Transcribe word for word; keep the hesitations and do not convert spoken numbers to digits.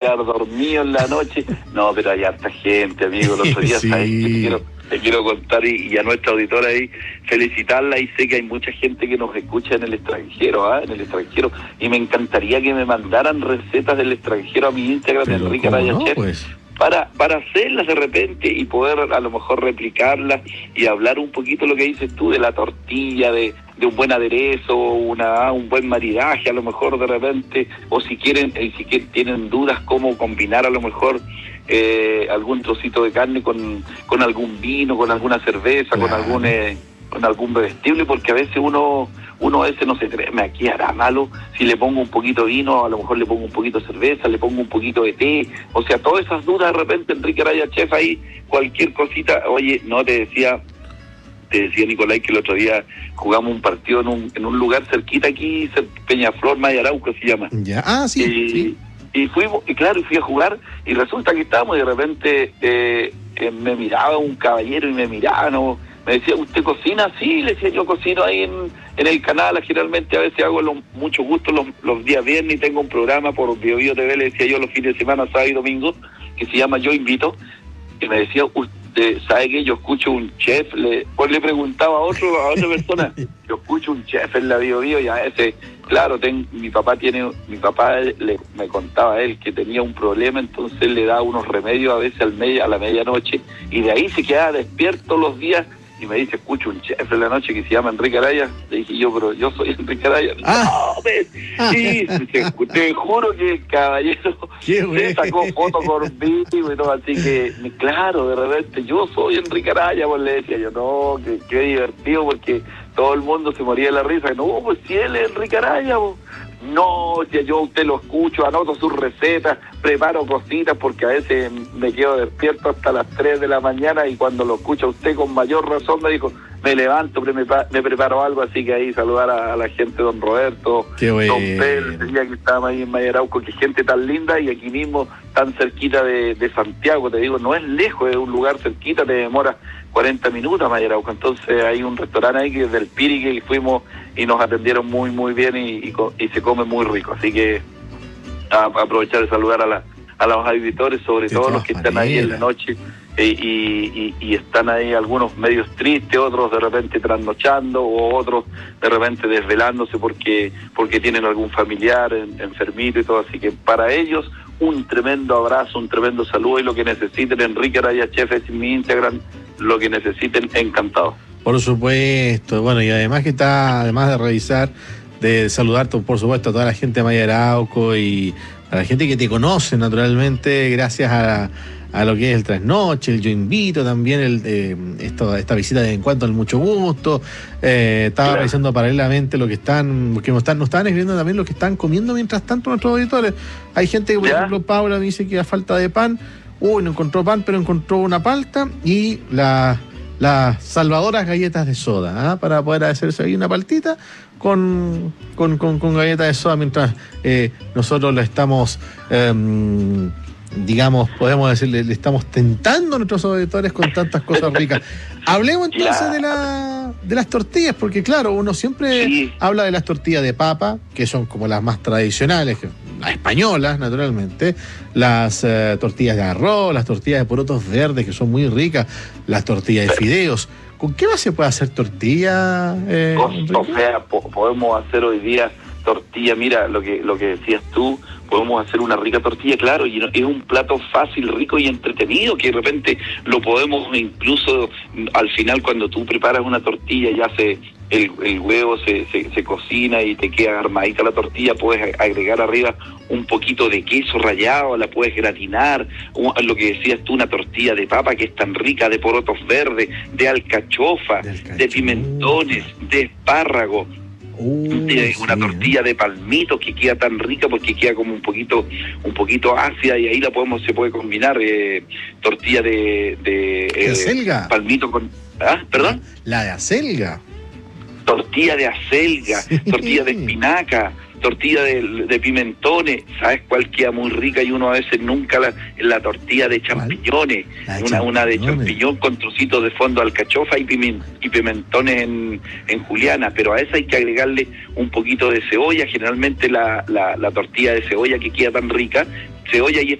quedar dormido en la noche. No, pero hay harta gente, amigo, los otros días, Sí. ¿sabes? Te quiero, te quiero contar y, y a nuestra auditora ahí felicitarla, y sé que hay mucha gente que nos escucha en el extranjero, ¿ah? En el extranjero, y me encantaría que me mandaran recetas del extranjero a mi Instagram, Pero Enrique ¿cómo Araya no, Chef, pues? para para hacerlas de repente y poder a lo mejor replicarlas y hablar un poquito lo que dices tú de la tortilla, de, de un buen aderezo, una un buen maridaje, a lo mejor de repente, o si quieren, eh, si quieren, tienen dudas cómo combinar a lo mejor eh, algún trocito de carne con, con algún vino, con alguna cerveza, Claro. con algún eh, con algún bebestible, porque a veces uno uno a veces no se cree, me aquí hará malo si le pongo un poquito de vino, a lo mejor le pongo un poquito de cerveza, le pongo un poquito de té, o sea, todas esas dudas de repente, Enrique Araya Chef, ahí cualquier cosita. Oye, no, te decía te decía Nicolai que el otro día jugamos un partido en un, en un lugar cerquita aquí, Peñaflor, Mayarauco se llama. Ya, ah, sí, y, sí. y fuimos, y claro, y fui a jugar, y resulta que estábamos, y de repente eh, eh, me miraba un caballero y me miraba, ¿no? Me decía, ¿usted cocina? Sí, le decía, yo cocino ahí en, en el canal, generalmente a veces hago lo, mucho gusto los, los días viernes, y tengo un programa por Bio Bio T V, le decía yo, los fines de semana, sábado y domingo, que se llama Yo Invito, y me decía, usted sabe que yo escucho un chef, le, pues le preguntaba a otro, a otra persona, yo escucho un chef en la Bio Bio, y a ese, claro, ten, mi papá tiene, mi papá le, me contaba a él que tenía un problema, entonces le da unos remedios a veces al media, a la medianoche, y de ahí se quedaba despierto los días. Y me dice, escucho un chef en la noche que se llama Enrique Araya. Le dije yo, pero yo soy Enrique Araya. Ah. No, ves. Sí, te, te juro que el caballero Qué se bueno. sacó fotos conmigo y todo, así que, claro, de repente, yo soy Enrique Araya, pues le decía yo, no, que qué divertido, porque todo el mundo se moría de la risa. No, pues si él es Enrique Araya, pues. No, si yo a usted lo escucho, anoto sus recetas, preparo cositas, porque a veces me quedo despierto hasta las tres de la mañana, y cuando lo escucho a usted con mayor razón me dijo, me levanto, me, me preparo algo, así que ahí saludar a, a la gente, don Roberto, Qué bueno. don Pedro, el día que estábamos ahí en Mayarauco, que gente tan linda, y aquí mismo tan cerquita de, de Santiago, te digo, no es lejos, es un lugar cerquita, te demora cuarenta minutos a Mayarauco. Entonces hay un restaurante ahí que es del Piri, que fuimos y nos atendieron muy muy bien, y, y, y se come muy rico, así que a, a aprovechar de saludar a la a los auditores, sobre De todo todas los que están ahí en la maneras. noche, y, y, y, y están ahí algunos medios tristes, otros de repente trasnochando, o otros de repente desvelándose porque porque tienen algún familiar en, enfermito y todo, así que para ellos un tremendo abrazo, un tremendo saludo, y lo que necesiten, Enrique Araya Chef es mi Instagram, lo que necesiten, encantado. Por supuesto, bueno, y además que está, además de revisar, de saludar, por supuesto, a toda la gente de Mayarauco y a la gente que te conoce naturalmente, gracias a, a lo que es el trasnoche, el Yo Invito, también el eh, esto, esta visita de Encuentro al Mucho Gusto. Eh, estaba Claro. revisando paralelamente lo que están, porque nos están, nos estaban escribiendo también lo que están comiendo mientras tanto nuestros auditores. Hay gente que, por ¿Ya? ejemplo, Paula me dice que a falta de pan, uy, no encontró pan, pero encontró una palta y la... las salvadoras galletas de soda, ¿ah? Para poder hacerse ahí una paltita con, con, con, con galletas de soda mientras eh, nosotros lo estamos, eh, digamos, podemos decirle, le estamos tentando a nuestros auditores con tantas cosas ricas. Hablemos entonces Claro. de, la, de las tortillas, porque claro, uno siempre Sí. habla de las tortillas de papa, que son como las más tradicionales, que- las españolas, naturalmente, las eh, tortillas de arroz, las tortillas de porotos verdes, que son muy ricas, las tortillas de fideos. ¿Con qué más se puede hacer tortilla? Eh, O, o Enrique? sea, po- podemos hacer hoy día tortilla, mira, lo que lo que decías tú, podemos hacer una rica tortilla, claro, y no- es un plato fácil, rico y entretenido, que de repente lo podemos incluso, al final cuando tú preparas una tortilla, ya se el, el huevo se, se, se cocina y te queda armadita la tortilla, puedes agregar arriba un poquito de queso rallado, la puedes gratinar, un- lo que decías tú, una tortilla de papa que es tan rica, de porotos verdes, de alcachofa, De de, alcachofa. pimentones, de espárrago, Uh, de una sí, tortilla de palmito que queda tan rica porque queda como un poquito un poquito ácida, y ahí la podemos se puede combinar, eh, tortilla de, de ¿De eh, acelga? palmito con ah perdón La de acelga. tortilla de acelga, Sí. tortilla de espinaca, tortilla de, de pimentones. ¿Sabes cuál queda muy rica? Y uno a veces nunca la, la tortilla de champiñones, La de una, una de champiñones. champiñón con trocitos de fondo de alcachofa y, pimen, y pimentones en, en juliana, pero a esa hay que agregarle un poquito de cebolla, generalmente la, la, la tortilla de cebolla que queda tan rica, cebolla y